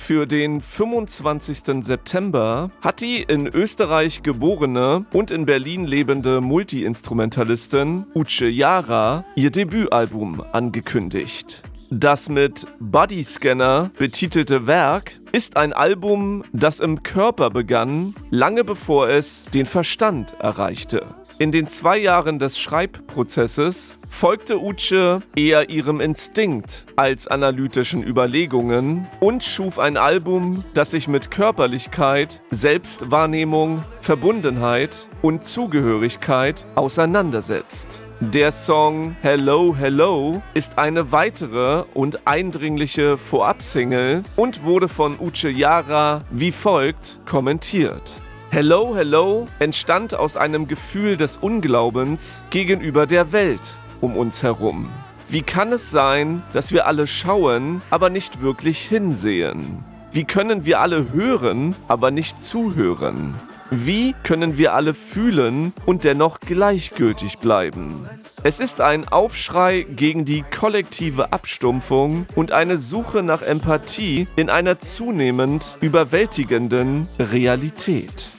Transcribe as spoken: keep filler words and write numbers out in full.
Für den fünfundzwanzigsten September hat die in Österreich geborene und in Berlin lebende Multi-Instrumentalistin Uche Jara ihr Debütalbum angekündigt. Das mit Bodyscanner betitelte Werk ist ein Album, das im Körper begann, lange bevor es den Verstand erreichte. In den zwei Jahren des Schreibprozesses folgte Uche eher ihrem Instinkt als analytischen Überlegungen und schuf ein Album, das sich mit Körperlichkeit, Selbstwahrnehmung, Verbundenheit und Zugehörigkeit auseinandersetzt. Der Song Hello Hello ist eine weitere und eindringliche Vorabsingle und wurde von Uche Jara wie folgt kommentiert. Hello Hello entstand aus einem Gefühl des Unglaubens gegenüber der Welt um uns herum. Wie kann es sein, dass wir alle schauen, aber nicht wirklich hinsehen? Wie können wir alle hören, aber nicht zuhören? Wie können wir alle fühlen und dennoch gleichgültig bleiben? Es ist ein Aufschrei gegen die kollektive Abstumpfung und eine Suche nach Empathie in einer zunehmend überwältigenden Realität.